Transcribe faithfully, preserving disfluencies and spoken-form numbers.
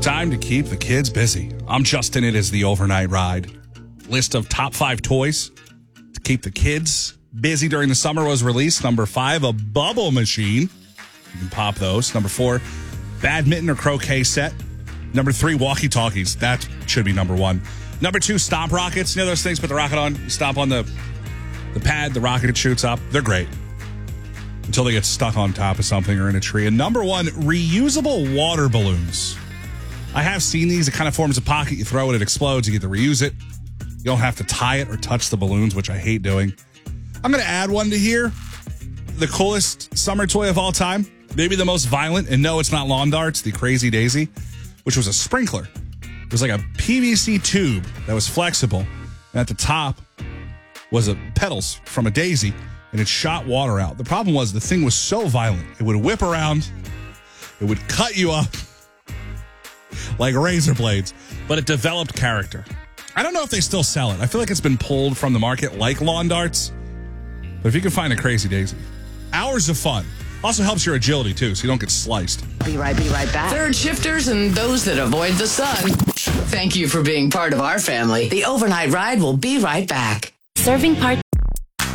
Time to keep the kids busy. I'm Justin. It is the Overnight Ride. List of top five toys to keep the kids busy during the summer was released. Number five, a bubble machine. You can pop those. Number four, badminton or croquet set. Number three, walkie-talkies. That should be number one. Number two, stomp rockets. You know those things, put the rocket on, you stomp on the, the pad, the rocket, it shoots up. They're great. Until they get stuck on top of something or in a tree. And number one, reusable water balloons. I have seen these. It kind of forms a pocket. You throw it, it explodes. You get to reuse it. You don't have to tie it or touch the balloons, which I hate doing. I'm going to add one to here. The coolest summer toy of all time. Maybe the most violent. And no, it's not lawn darts. The Crazy Daisy, which was a sprinkler. It was like a P V C tube that was flexible. And at the top was a pedals from a daisy. And it shot water out. The problem was the thing was so violent. It would whip around. It would cut you up like razor blades. But it developed character. I don't know if they still sell it. I feel like it's been pulled from the market like lawn darts. But if you can find a Crazy Daisy. Hours of fun. Also helps your agility, too, so you don't get sliced. Be right, be right back. Third shifters and those that avoid the sun. Thank you for being part of our family. The Overnight Ride will be right back. Serving part